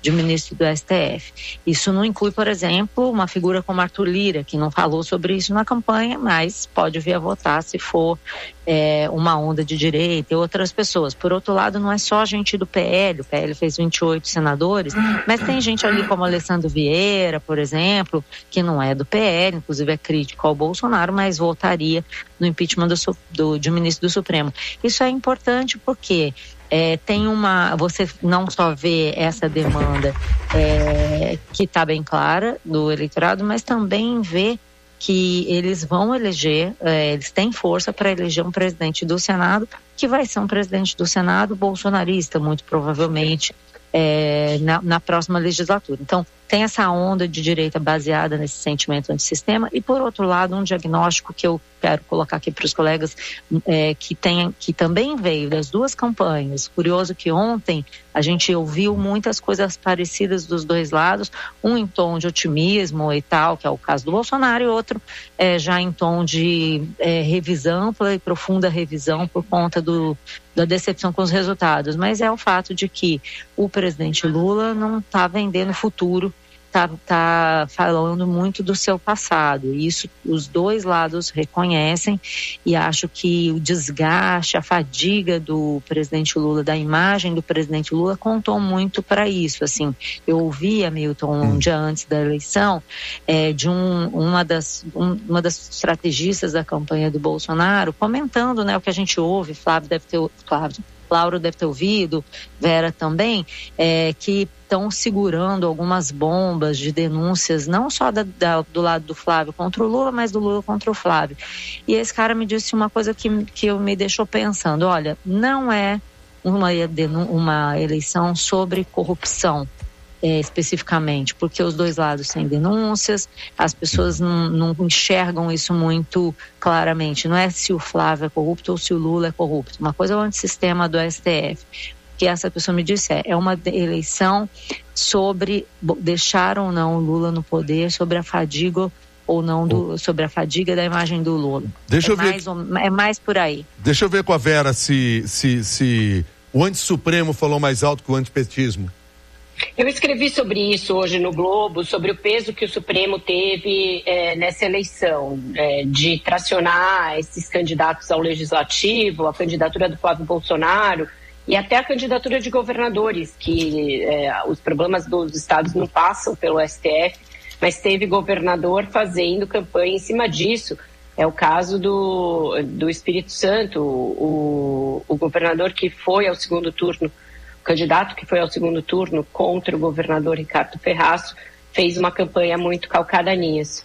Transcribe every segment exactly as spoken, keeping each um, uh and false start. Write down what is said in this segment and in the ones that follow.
de ministro do S T F. Isso não inclui, por exemplo, uma figura como Arthur Lira, que não falou sobre isso na campanha, mas pode vir a votar se for é, uma onda de direita e outras pessoas. Por outro lado, não é só gente do P L, o P L fez vinte e oito senadores, mas tem gente ali como Alessandro Vieira, por exemplo, que não é do P L, inclusive é crítico ao Bolsonaro, mas votaria no impeachment do, do, de um ministro do Supremo. Isso é importante porque é, tem uma, você não só vê essa demanda é, que está bem clara do eleitorado, mas também vê que eles vão eleger, é, eles têm força para eleger um presidente do Senado, que vai ser um presidente do Senado bolsonarista, muito provavelmente, é, na, na próxima legislatura. Então, tem essa onda de direita baseada nesse sentimento antissistema e, por outro lado, um diagnóstico que eu quero colocar aqui para os colegas é, que, tem, que também veio das duas campanhas. Curioso que ontem a gente ouviu muitas coisas parecidas dos dois lados, um em tom de otimismo e tal, que é o caso do Bolsonaro, e outro é, já em tom de é, revisão, ampla e profunda revisão por conta do, da decepção com os resultados. Mas é o fato de que o presidente Lula não está vendendo futuro, está tá falando muito do seu passado. Isso os dois lados reconhecem, e acho que o desgaste, a fadiga do presidente Lula, da imagem do presidente Lula, contou muito para isso. Assim, eu ouvi, Hamilton, um dia antes da eleição, é, de um, uma, das, um, uma das estrategistas da campanha do Bolsonaro comentando, né, o que a gente ouve, Flávio deve ter, Flávio, Lauro deve ter ouvido, Vera também, é, que estão segurando algumas bombas de denúncias, não só da, da, do lado do Flávio contra o Lula, mas do Lula contra o Flávio. E esse cara me disse uma coisa que, que me deixou pensando, olha, não é uma, uma eleição sobre corrupção, É, especificamente, porque os dois lados têm denúncias, as pessoas não, não enxergam isso muito claramente. Não é se o Flávio é corrupto ou se o Lula é corrupto. Uma coisa é o antissistema do S T F. O que essa pessoa me disse é, é uma eleição sobre deixar ou não o Lula no poder, sobre a fadiga ou não, do, sobre a fadiga da imagem do Lula. Deixa é eu ver. Mais, é mais por aí. Deixa eu ver com a Vera se, se, se o antissupremo falou mais alto que o antipetismo. Eu escrevi sobre isso hoje no Globo, sobre o peso que o Supremo teve é, nessa eleição, é, de tracionar esses candidatos ao Legislativo, a candidatura do Flávio Bolsonaro e até a candidatura de governadores, que é, os problemas dos estados não passam pelo S T F, mas teve governador fazendo campanha em cima disso. É o caso do, do Espírito Santo, o, o governador que foi ao segundo turno, candidato que foi ao segundo turno contra o governador Ricardo Ferraz, fez uma campanha muito calcada nisso.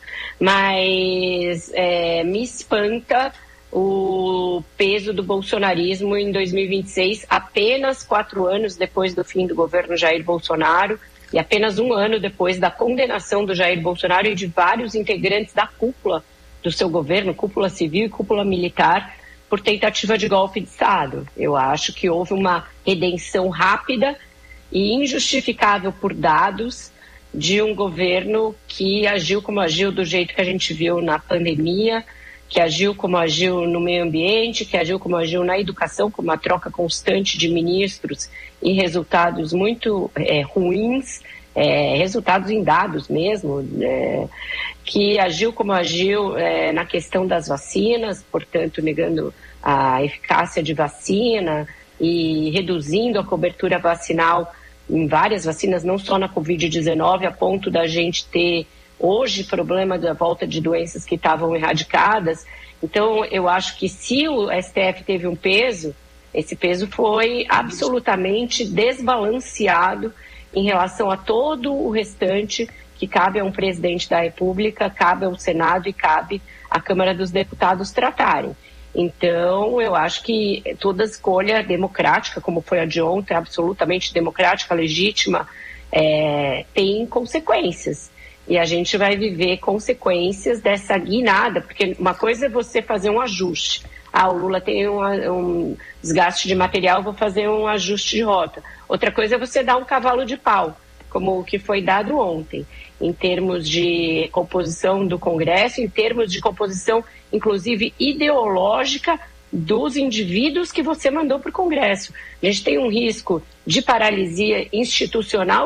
Mas é, me espanta o peso do bolsonarismo em dois mil e vinte e seis, apenas quatro anos depois do fim do governo Jair Bolsonaro e apenas um ano depois da condenação do Jair Bolsonaro e de vários integrantes da cúpula do seu governo, cúpula civil e cúpula militar, por tentativa de golpe de Estado. Eu acho que houve uma redenção rápida e injustificável por dados de um governo que agiu como agiu do jeito que a gente viu na pandemia, que agiu como agiu no meio ambiente, que agiu como agiu na educação, com uma troca constante de ministros e resultados muito é, ruins, é, resultados em dados mesmo, é, que agiu como agiu é, na questão das vacinas, portanto, negando a eficácia de vacina e reduzindo a cobertura vacinal em várias vacinas, não só na covid dezenove, a ponto da gente ter hoje problema da volta de doenças que estavam erradicadas. Então, eu acho que se o S T F teve um peso, esse peso foi absolutamente desbalanceado em relação a todo o restante que cabe a um presidente da República, cabe ao Senado e cabe à Câmara dos Deputados tratarem. Então, eu acho que toda escolha democrática, como foi a de ontem, absolutamente democrática, legítima, é, tem consequências. E a gente vai viver consequências dessa guinada, porque uma coisa é você fazer um ajuste. Ah, o Lula tem um, um desgaste de material, vou fazer um ajuste de rota. Outra coisa é você dar um cavalo de pau, como o que foi dado ontem, em termos de composição do Congresso, em termos de composição, inclusive, ideológica dos indivíduos que você mandou para o Congresso. A gente tem um risco de paralisia institucional